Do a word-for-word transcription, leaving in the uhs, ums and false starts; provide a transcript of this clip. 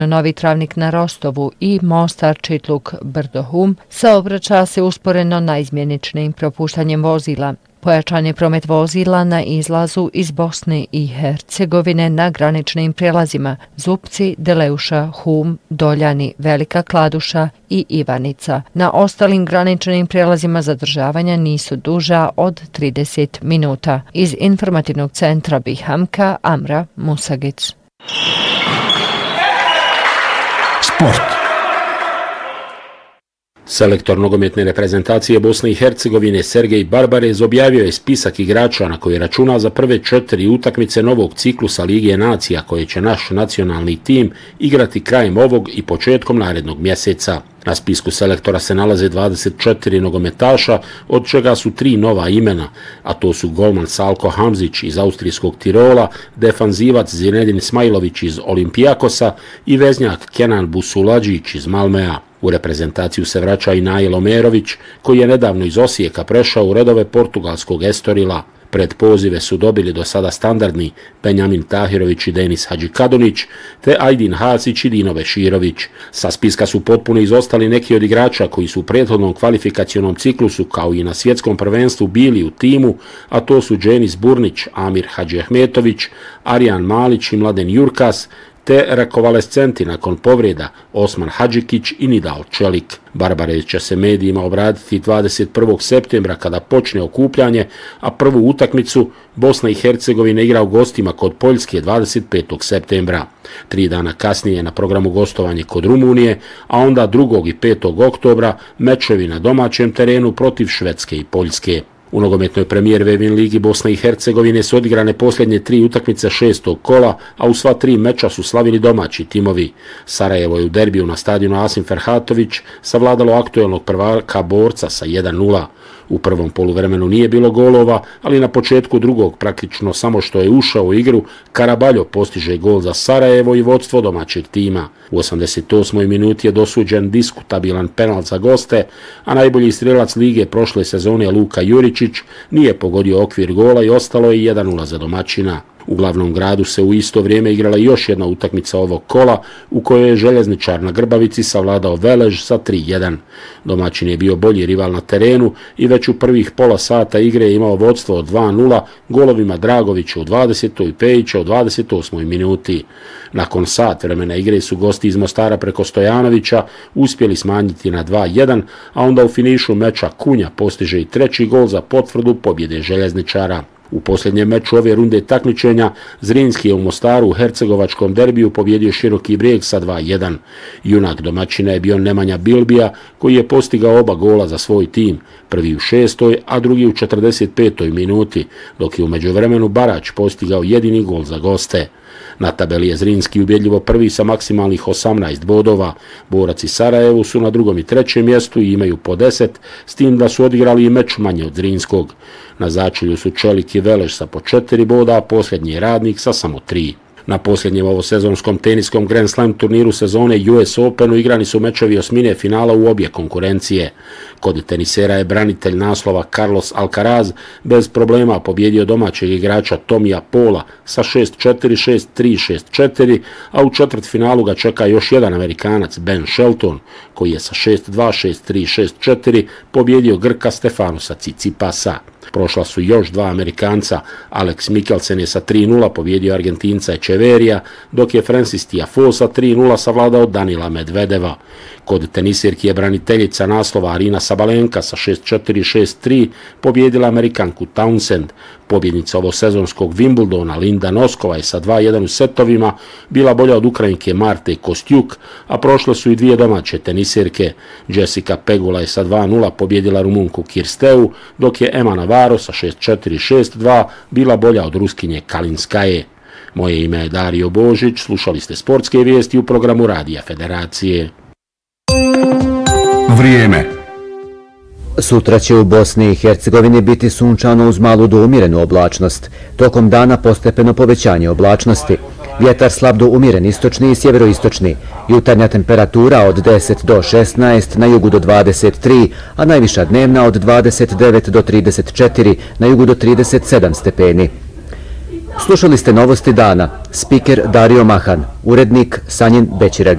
Novi Travnik na Rostovu i Mostar Čitluk Brdo-Hum saobraća se usporeno naizmjeničnim propuštanjem vozila. Pojačan je promet vozila na izlazu iz Bosne i Hercegovine na graničnim prijelazima Zupci, Deleuša, Hum, Doljani, Velika Kladuša i Ivanica. Na ostalim graničnim prijelazima zadržavanja nisu duža od trideset minuta. Iz informativnog centra Bihamka, Amra Musagić. Sport. Selektor nogometne reprezentacije Bosne i Hercegovine Sergej Barbarez objavio je spisak igrača na koji računa za prve četiri utakmice novog ciklusa Lige nacija koje će naš nacionalni tim igrati krajem ovog i početkom narednog mjeseca. Na spisku selektora se nalaze dvadeset četiri nogometaša, od čega su tri nova imena, a to su golman Salko Hamzić iz austrijskog Tirola, defanzivac Zinedin Smajlović iz Olimpijakosa i veznjak Kenan Busuladžić iz Malmea. U reprezentaciju se vraća i Nail Omerović, koji je nedavno iz Osijeka prešao u redove portugalskog Estorila. Pred pozive su dobili do sada standardni Benjamin Tahirović i Denis Hadžikadonić, te Ajdin Hasić i Dino Beširović. Sa spiska su potpuno izostali neki od igrača koji su u prethodnom kvalifikacionom ciklusu kao i na svjetskom prvenstvu bili u timu, a to su Dženis Burnić, Amir Hadžiahmetović, Arjan Malić i Mladen Jurkas, te rekovalescenti nakon povreda Osman Hadžikić i Nidal Čelik. Barbarez će se medijima obratiti dvadeset prvog septembra kada počne okupljanje, a prvu utakmicu Bosna i Hercegovina igra u gostima kod Poljske dvadeset petog septembra. Tri dana kasnije na programu gostovanje kod Rumunije, a onda drugog i petog oktobra mečevi na domaćem terenu protiv Švedske i Poljske. U nogometnoj premijer Vevin ligi Bosne i Hercegovine su odigrane posljednje tri utakmice šestog kola, a u sva tri meča su slavili domaći timovi. Sarajevo je u derbiju na stadionu Asim Ferhatović savladalo aktuelnog prvaka Borca sa jedan nula. U prvom poluvremenu nije bilo golova, ali na početku drugog, praktično samo što je ušao u igru, Karabaljo postiže gol za Sarajevo i vodstvo domaćeg tima. U osamdeset osmoj minuti je dosuđen diskutabilan penal za goste, a najbolji strelac lige prošle sezone Luka Juričić nije pogodio okvir gola i ostalo je jedan nula za domaćina. U glavnom gradu se u isto vrijeme igrala još jedna utakmica ovog kola u kojoj je Željezničar na Grbavici savladao Velež sa tri jedan. Domaćin je bio bolji rival na terenu i već u prvih pola sata igre je imao vodstvo od dva nula golovima Dragovića u dvadesetoj i Pejića u dvadeset osmoj minuti. Nakon sat vremena igre su gosti iz Mostara preko Stojanovića uspjeli smanjiti na dva jedan, a onda u finišu meča Kunja postiže i treći gol za potvrdu pobjede Željezničara. U posljednjem meču ove runde takmičenja Zrinski je u Mostaru u hercegovačkom derbiju pobjedio Široki Brijeg sa dva jedan. Junak domaćina je bio Nemanja Bilbija koji je postigao oba gola za svoj tim, prvi u šestoj, a drugi u četrdeset petoj minuti, dok je u međuvremenu Barać postigao jedini gol za goste. Na tabeli je Zrinski ubjedljivo prvi sa maksimalnih osamnaest bodova. Borac i Sarajevo su na drugom i trećem mjestu i imaju po deset, s tim da su odigrali i meč manje od Zrinskog. Na začelju su Čelik i Veleš sa po četiri boda, a posljednji je Radnik sa samo tri. Na posljednjem ovosezonskom teniskom Grand Slam turniru sezone U S Openu igrani su mečevi osmine finala u obje konkurencije. Kod tenisera je branitelj naslova Carlos Alcaraz bez problema pobjedio domaćeg igrača Tomija Pola sa šest četiri, šest tri, šest četiri, a u četvrtfinalu ga čeka još jedan Amerikanac Ben Shelton, koji je sa šest dva, šest tri, šest četiri pobjedio Grka Stefanosa Tsitsipasa. Prošla su još dva Amerikanca, Alex Mikkelsen je sa tri nula pobjedio Argentinca Echeverija, dok je Francis Tiafoe sa tri nula savladao Danila Medvedeva. Kod tenisirki je braniteljica naslova Arina Sabalenka sa šest četiri, šest tri pobjedila Amerikanku Townsend. Pobjednica ovosezonskog Wimbledona Linda Noskova je sa dva jedan u setovima bila bolja od Ukrajinke Marte Kostjuk, a prošle su i dvije domaće tenisirke. Jessica Pegula je sa dva nula pobjedila Rumunku Kirsteu, dok je Emma Navarro sa šest četiri, šest dva bila bolja od Ruskinje Kalinskaje. Moje ime je Dario Božić, slušali ste sportske vijesti u programu Radija Federacije. Vrijeme. Sutra će u Bosni i Hercegovini biti sunčano uz malu do umjerenu oblačnost. Tokom dana postepeno povećanje oblačnosti. Vjetar slab do umjeren istočni i sjeveroistočni. Jutarnja temperatura od deset do šesnaest, na jugu do dvadeset tri, a najviša dnevna od dvadeset devet do trideset četiri, na jugu do trideset sedam stepeni. Slušali ste novosti dana. Spiker Dario Mahan, urednik Sanjin Bećireg.